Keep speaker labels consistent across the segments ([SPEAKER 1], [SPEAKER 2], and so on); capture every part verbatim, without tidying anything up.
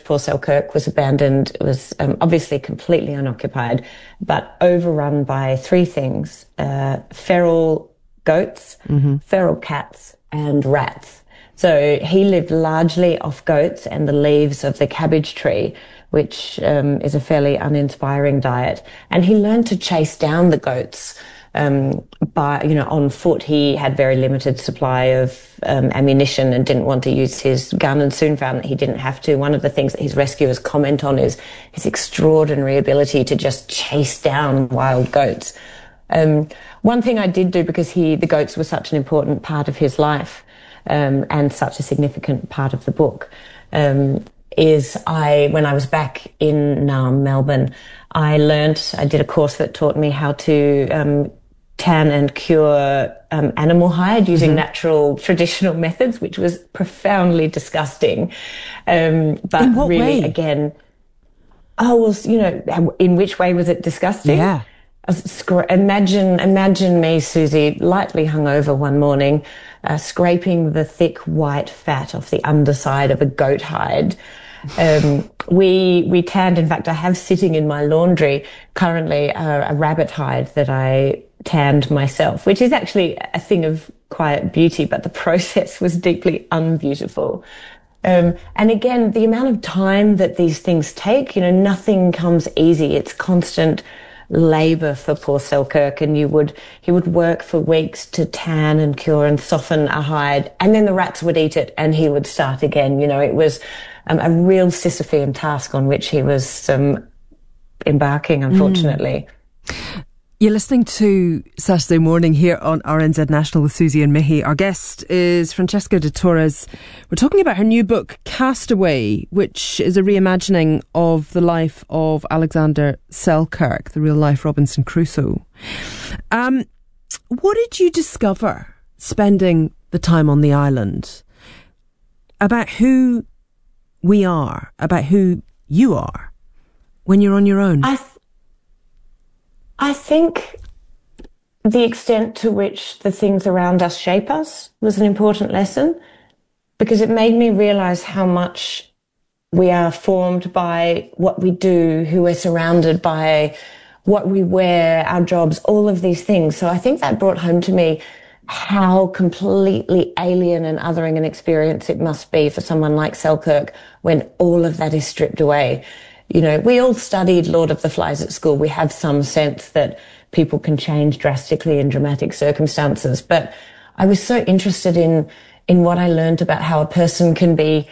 [SPEAKER 1] Port Selkirk was abandoned. It was um, obviously completely unoccupied, but overrun by three things: uh, feral goats, mm-hmm. feral cats, and rats. So he lived largely off goats and the leaves of the cabbage tree, which um, is a fairly uninspiring diet. And he learned to chase down the goats um, by, you know, on foot. He had very limited supply of um, ammunition and didn't want to use his gun, and soon found that he didn't have to. One of the things that his rescuers comment on is his extraordinary ability to just chase down wild goats. Um, one thing I did do, because he, the goats were such an important part of his life, um, and such a significant part of the book, um, is I, when I was back in Naarm, Melbourne, I learnt, I did a course that taught me how to, um, tan and cure, um, animal hide using mm-hmm. natural traditional methods, which was profoundly disgusting. Um, but
[SPEAKER 2] in what
[SPEAKER 1] really,
[SPEAKER 2] way?
[SPEAKER 1] again, oh, well, you know, in which way was it disgusting?
[SPEAKER 2] Yeah.
[SPEAKER 1] Imagine, imagine me, Susie, lightly hungover one morning, uh, scraping the thick white fat off the underside of a goat hide. Um, we, we tanned, in fact, I have sitting in my laundry currently uh, a rabbit hide that I tanned myself, which is actually a thing of quiet beauty, but the process was deeply unbeautiful. Um, and again, the amount of time that these things take, you know, nothing comes easy. It's constant labour for poor Selkirk, and you would he would work for weeks to tan and cure and soften a hide, and then the rats would eat it and he would start again. You know, it was um, a real Sisyphean task on which he was um, embarking, unfortunately.
[SPEAKER 2] Mm. You're listening to Saturday Morning here on R N Z National with Susie and Mihi. Our guest is Francesca de Torres. We're talking about her new book, Castaway, which is a reimagining of the life of Alexander Selkirk, the real-life Robinson Crusoe. Um, what did you discover spending the time on the island about who we are, about who you are, when you're on your own?
[SPEAKER 1] I th- I think the extent to which the things around us shape us was an important lesson, because it made me realise how much we are formed by what we do, who we're surrounded by, what we wear, our jobs, all of these things. So I think that brought home to me how completely alien and othering an experience it must be for someone like Selkirk when all of that is stripped away. You know, we all studied Lord of the Flies at school. We have some sense that people can change drastically in dramatic circumstances. But I was so interested in, in what I learned about how a person can be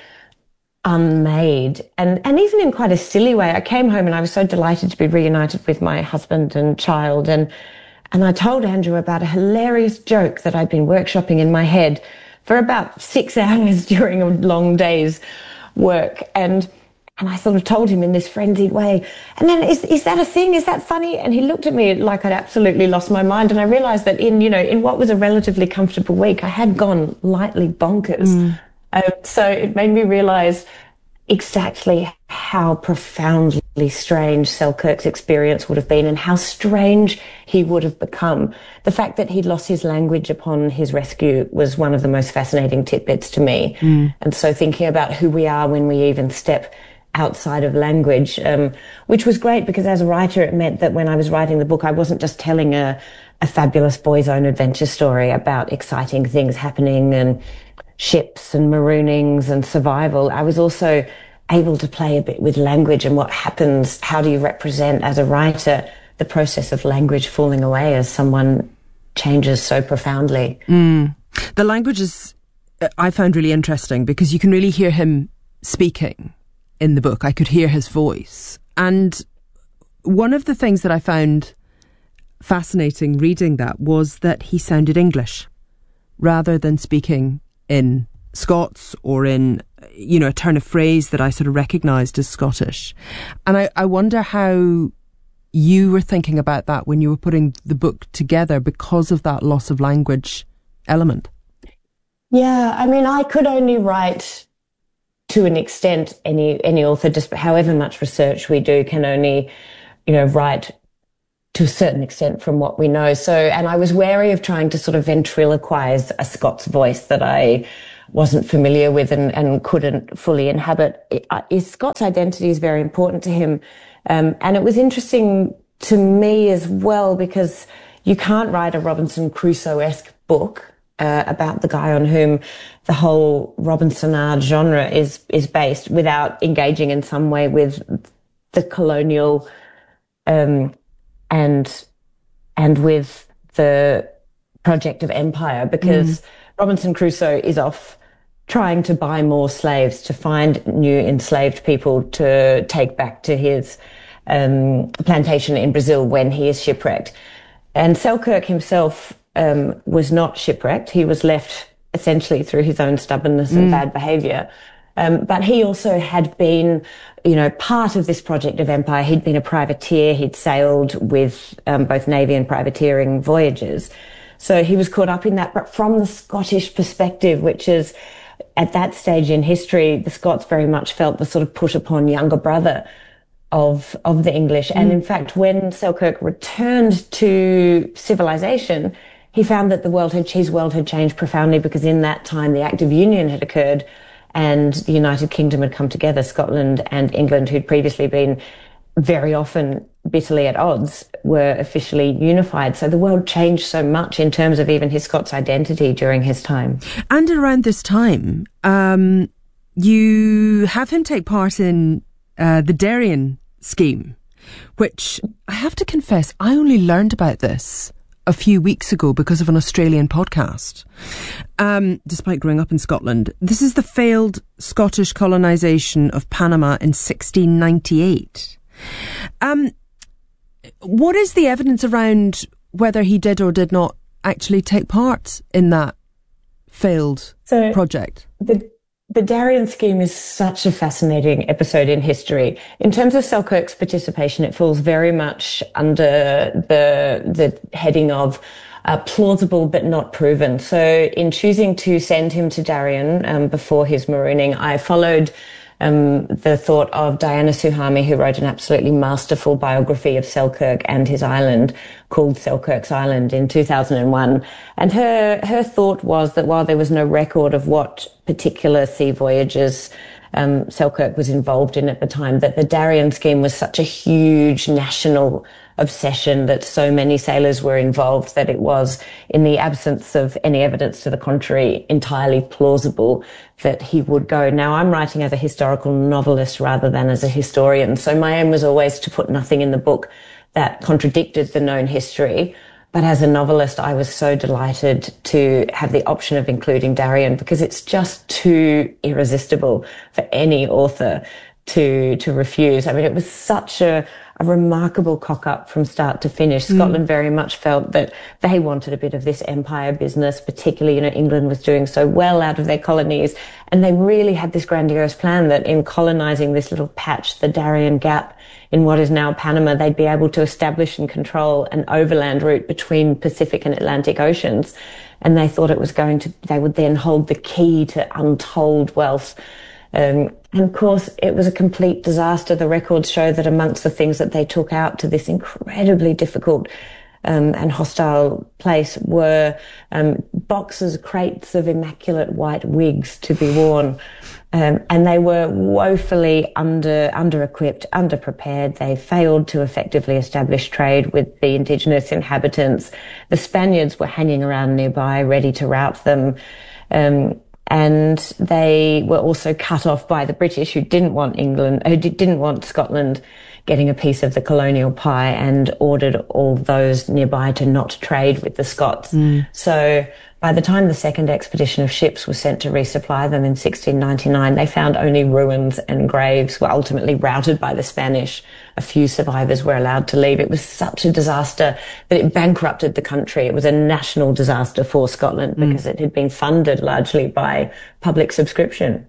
[SPEAKER 1] unmade. And, and even in quite a silly way, I came home and I was so delighted to be reunited with my husband and child. And, and I told Andrew about a hilarious joke that I'd been workshopping in my head for about six hours during a long day's work. And And I sort of told him in this frenzied way. And then, is is that a thing? Is that funny? And he looked at me like I'd absolutely lost my mind. And I realised that in, you know, in what was a relatively comfortable week, I had gone lightly bonkers. Mm. Um, so it made me realise exactly how profoundly strange Selkirk's experience would have been and how strange he would have become. The fact that he'd lost his language upon his rescue was one of the most fascinating tidbits to me. Mm. And so thinking about who we are when we even step outside of language, um, which was great because as a writer, it meant that when I was writing the book, I wasn't just telling a, a fabulous boy's own adventure story about exciting things happening and ships and maroonings and survival. I was also able to play a bit with language and what happens, how do you represent as a writer the process of language falling away as someone changes so profoundly.
[SPEAKER 2] Mm. The language is, I found really interesting because you can really hear him speaking in the book. I could hear his voice. And one of the things that I found fascinating reading that was that he sounded English rather than speaking in Scots or in, you know, a turn of phrase that I sort of recognised as Scottish. And I, I wonder how you were thinking about that when you were putting the book together because of that loss of language element.
[SPEAKER 1] Yeah, I mean, I could only write to an extent. Any any author, just however much research we do, can only, you know, write to a certain extent from what we know. So, and I was wary of trying to sort of ventriloquize a Scots voice that I wasn't familiar with and, and couldn't fully inhabit. It, uh, Scott's identity is very important to him. Um, and it was interesting to me as well, because you can't write a Robinson Crusoe-esque book uh, about the guy on whom the whole Robinsonade genre is, is based without engaging in some way with the colonial, um, and, and with the project of empire, because mm. Robinson Crusoe is off trying to buy more slaves, to find new enslaved people to take back to his um, plantation in Brazil when he is shipwrecked. And Selkirk himself um, was not shipwrecked. He was left essentially through his own stubbornness mm. and bad behaviour. Um, but he also had been, you know, part of this project of empire. He'd been a privateer. He'd sailed with um, both navy and privateering voyages. So he was caught up in that. But from the Scottish perspective, which is, at that stage in history, the Scots very much felt the sort of put upon younger brother of, of the English. Mm. And in fact, when Selkirk returned to civilization, he found that the world had, his world had changed profoundly, because in that time the Act of Union had occurred and the United Kingdom had come together. Scotland and England, who'd previously been very often bitterly at odds, were officially unified. So the world changed so much in terms of even his Scots identity during his time.
[SPEAKER 2] And around this time, um, you have him take part in uh, the Darien scheme, which I have to confess, I only learned about this a few weeks ago because of an Australian podcast. Um, despite growing up in Scotland, this is the failed Scottish colonisation of Panama in sixteen ninety-eight. Um, what is the evidence around whether he did or did not actually take part in that failed so project?
[SPEAKER 1] The The Darien scheme is such a fascinating episode in history. In terms of Selkirk's participation, it falls very much under the the heading of uh, plausible but not proven. So in choosing to send him to Darien um, before his marooning, I followed um, the thought of Diana Suhami, who wrote an absolutely masterful biography of Selkirk and his island called Selkirk's Island in two thousand one. And her, her thought was that while there was no record of what particular sea voyages um, Selkirk was involved in at the time, that the Darien scheme was such a huge national obsession, that so many sailors were involved, that it was, in the absence of any evidence to the contrary, entirely plausible that he would go. Now, I'm writing as a historical novelist rather than as a historian, so my aim was always to put nothing in the book that contradicted the known history. But as a novelist, I was so delighted to have the option of including Darien, because it's just too irresistible for any author to to refuse. I mean, it was such a, a remarkable cock-up from start to finish. Mm. Scotland very much felt that they wanted a bit of this empire business, particularly, you know, England was doing so well out of their colonies, and they really had this grandiose plan that in colonising this little patch, the Darien Gap, in what is now Panama, they'd be able to establish and control an overland route between Pacific and Atlantic Oceans. And they thought it was going to, they would then hold the key to untold wealth. Um, and of course, it was a complete disaster. The records show that amongst the things that they took out to this incredibly difficult um, and hostile place were um, boxes, crates of immaculate white wigs to be worn. Um, and they were woefully under, under-equipped, under-prepared. They failed to effectively establish trade with the indigenous inhabitants. The Spaniards were hanging around nearby, ready to rout them. Um, and they were also cut off by the British, who didn't want England, who didn't want Scotland getting a piece of the colonial pie, and ordered all those nearby to not trade with the Scots. Mm. So by the time the second expedition of ships was sent to resupply them in sixteen ninety-nine, they found only ruins and graves, were ultimately routed by the Spanish. A few survivors were allowed to leave. It was such a disaster that it bankrupted the country. It was a national disaster for Scotland mm. because it had been funded largely by public subscription.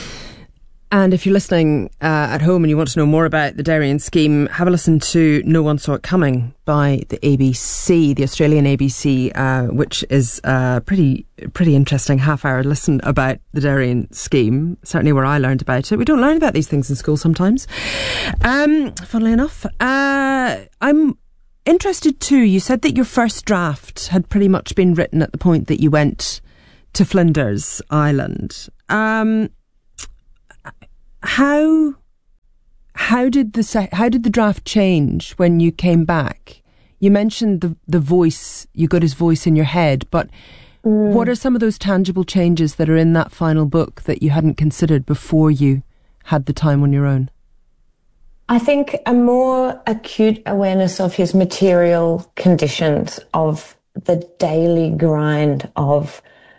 [SPEAKER 2] And if you're listening uh, at home and you want to know more about the Darien scheme, have a listen to No One Saw It Coming by the A B C, the Australian A B C, uh, which is a pretty pretty interesting half-hour listen about the Darien scheme, certainly where I learned about it. We don't learn about these things in school sometimes. Um, funnily enough, uh, I'm interested too, you said that your first draft had pretty much been written at the point that you went to Flinders Island. Um, how how did the se- how did the draft change when you came back? You mentioned the the voice. You got his voice in your head, but mm. what are some of those tangible changes that are in that final book that you hadn't considered before you had the time on your own?
[SPEAKER 1] I think a more acute awareness of his material conditions, of the daily grind of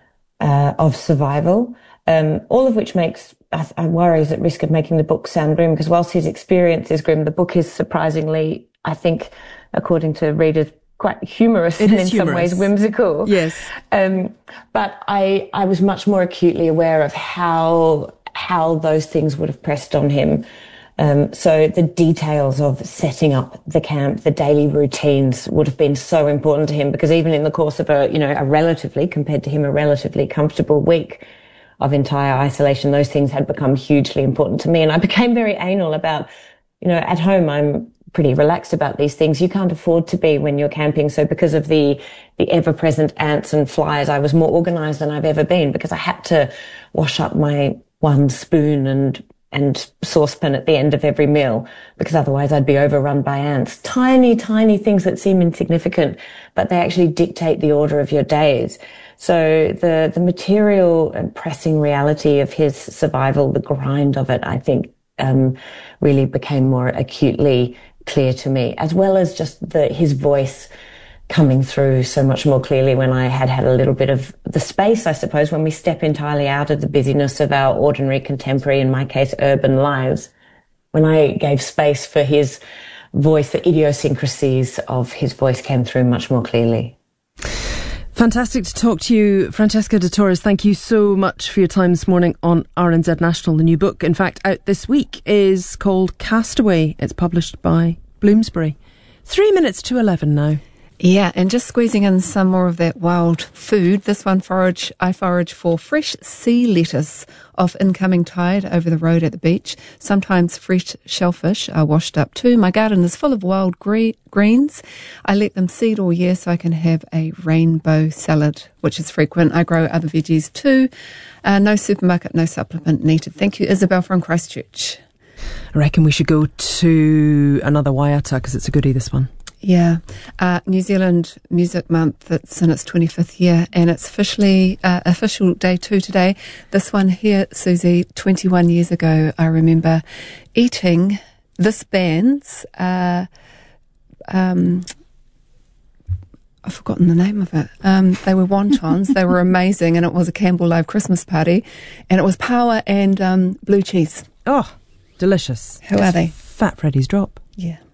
[SPEAKER 1] uh, of survival, um, all of which makes, I, I worry, is at risk of making the book sound grim, because whilst his experience is grim, the book is surprisingly, I think, according to readers, quite humorous
[SPEAKER 2] it
[SPEAKER 1] and in
[SPEAKER 2] humorous.
[SPEAKER 1] some ways whimsical.
[SPEAKER 2] Yes.
[SPEAKER 1] Um, but I, I was much more acutely aware of how how those things would have pressed on him. Um, so the details of setting up the camp, the daily routines would have been so important to him, because even in the course of a, you know, a relatively, compared to him, a relatively comfortable week of entire isolation, those things had become hugely important to me. And I became very anal about, you know, at home I'm pretty relaxed about these things. You can't afford to be when you're camping. So because of the, the ever-present ants and flies, I was more organized than I've ever been, because I had to wash up my one spoon and and saucepan at the end of every meal, because otherwise I'd be overrun by ants. Tiny, tiny things that seem insignificant, but they actually dictate the order of your days. So the, the material and pressing reality of his survival, the grind of it, I think, um, really became more acutely clear to me, as well as just the, his voice coming through so much more clearly when I had had a little bit of the space, I suppose, when we step entirely out of the busyness of our ordinary contemporary, in my case, urban lives, when I gave space for his voice, the idiosyncrasies of his voice came through much more clearly.
[SPEAKER 2] Fantastic to talk to you, Francesca de Torres. Thank you so much for your time this morning on R N Z National. The new book, in fact, out this week, is called Castaway. It's published by Bloomsbury. Three minutes to eleven now.
[SPEAKER 3] Yeah, and just squeezing in some more of that wild food. This one forage, I forage for fresh sea lettuce off incoming tide over the road at the beach. Sometimes fresh shellfish are washed up too. My garden is full of wild gre- greens. I let them seed all year so I can have a rainbow salad, which is frequent. I grow other veggies too. Uh, no supermarket, no supplement needed. Thank you, Isabel from Christchurch.
[SPEAKER 2] I reckon we should go to another Waiata, because it's a goodie, this one.
[SPEAKER 3] Yeah, uh, New Zealand Music Month, it's in its twenty-fifth year, and it's officially uh, official day two today. This one here, Susie, twenty-one years ago, I remember eating this band's, uh, um, I've forgotten the name of it. Um, they were wontons. They were amazing, and it was a Campbell Live Christmas party, and it was power and um, blue cheese.
[SPEAKER 2] Oh, delicious.
[SPEAKER 3] How are they?
[SPEAKER 2] Fat Freddy's Drop.
[SPEAKER 3] Yeah.